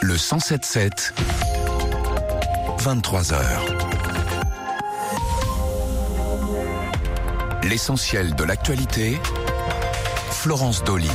Le 107.7, 23h. L'essentiel de l'actualité, Florence Dolly.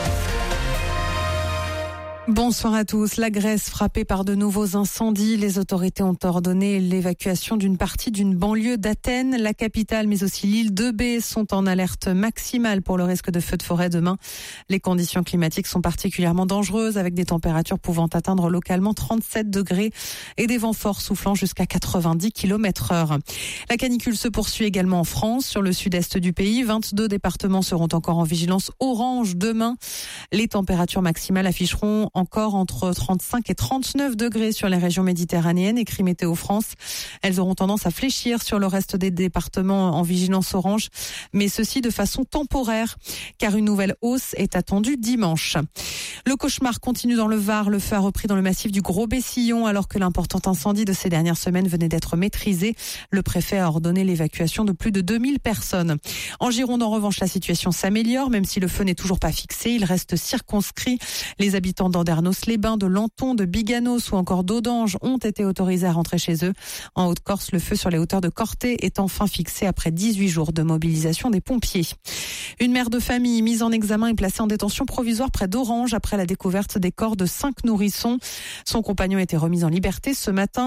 Bonsoir à tous. La Grèce frappée par de nouveaux incendies. Les autorités ont ordonné l'évacuation d'une partie d'une banlieue d'Athènes. La capitale, mais aussi l'île de B sont en alerte maximale pour le risque de feux de forêt demain. Les conditions climatiques sont particulièrement dangereuses avec des températures pouvant atteindre localement 37 degrés et des vents forts soufflant jusqu'à 90 km/h. La canicule se poursuit également en France. Sur le sud-est du pays, 22 départements seront encore en vigilance orange demain. Les températures maximales afficheront encore entre 35 et 39 degrés sur les régions méditerranéennes, écrit Météo France. Elles auront tendance à fléchir sur le reste des départements en vigilance orange, mais ceci de façon temporaire, car une nouvelle hausse est attendue dimanche. Le cauchemar continue dans le Var. Le feu a repris dans le massif du Gros-Bessillon, alors que l'important incendie de ces dernières semaines venait d'être maîtrisé. Le préfet a ordonné l'évacuation de plus de 2000 personnes. En Gironde, en revanche, la situation s'améliore, même si le feu n'est toujours pas fixé. Il reste circonscrit. Les habitants d'Andernos-les-Bains, de Lanton, de Biganos ou encore d'Audange ont été autorisés à rentrer chez eux. En Haute-Corse, le feu sur les hauteurs de Corté est enfin fixé après 18 jours de mobilisation des pompiers. Une mère de famille mise en examen est placée en détention provisoire près d'Orange après la découverte des corps de 5 nourrissons. Son compagnon a été remis en liberté ce matin.